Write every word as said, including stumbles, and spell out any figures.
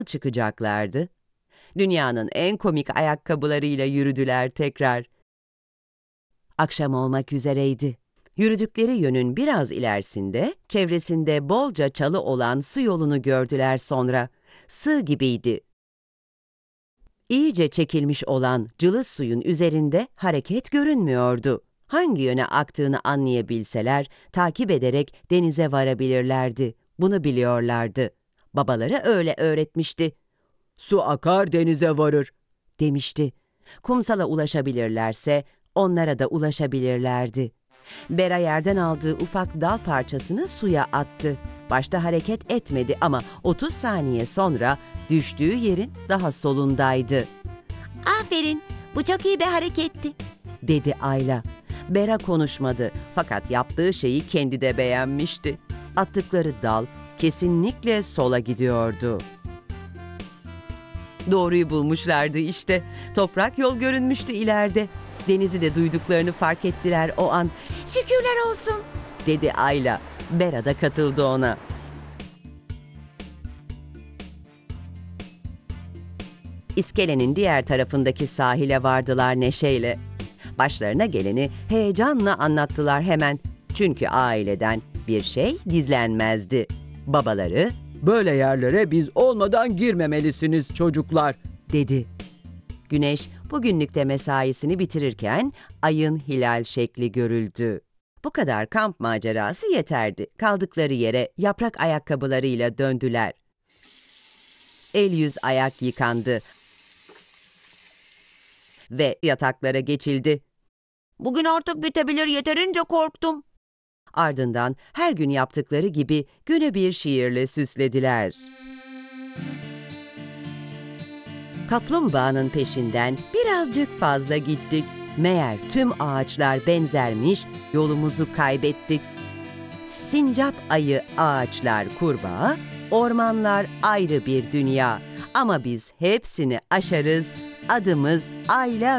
çıkacaklardı. Dünyanın en komik ayakkabılarıyla yürüdüler tekrar. Akşam olmak üzereydi. Yürüdükleri yönün biraz ilerisinde, çevresinde bolca çalı olan su yolunu gördüler sonra. Sığ gibiydi. İyice çekilmiş olan cılız suyun üzerinde hareket görünmüyordu. Hangi yöne aktığını anlayabilseler, takip ederek denize varabilirlerdi. Bunu biliyorlardı. Babaları öyle öğretmişti. "Su akar denize varır," demişti. Kumsala ulaşabilirlerse onlara da ulaşabilirlerdi. Bera yerden aldığı ufak dal parçasını suya attı. Başta hareket etmedi ama otuz saniye sonra düştüğü yerin daha solundaydı. Aferin, bu çok iyi bir hareketti, dedi Ayla. Bera konuşmadı fakat yaptığı şeyi kendi de beğenmişti. Attıkları dal kesinlikle sola gidiyordu. Doğruyu bulmuşlardı işte. Toprak yol görünmüştü ileride. Denizi de duyduklarını fark ettiler o an. Şükürler olsun, dedi Ayla. Bera da katıldı ona. İskelenin diğer tarafındaki sahile vardılar neşeyle. Başlarına geleni heyecanla anlattılar hemen. Çünkü aileden bir şey gizlenmezdi. Babaları, "Böyle yerlere biz olmadan girmemelisiniz çocuklar," dedi. Güneş bugünlük de mesaisini bitirirken ayın hilal şekli görüldü. Bu kadar kamp macerası yeterdi. Kaldıkları yere yaprak ayakkabılarıyla döndüler. El yüz ayak yıkandı ve yataklara geçildi. "Bugün artık bitebilir, yeterince korktum." Ardından her gün yaptıkları gibi günü bir şiirle süslediler. Kaplumbağanın peşinden birazcık fazla gittik. Meğer tüm ağaçlar benzermiş, yolumuzu kaybettik. Sincap ayı, ağaçlar kurbağa, ormanlar ayrı bir dünya. Ama biz hepsini aşarız, adımız Ayla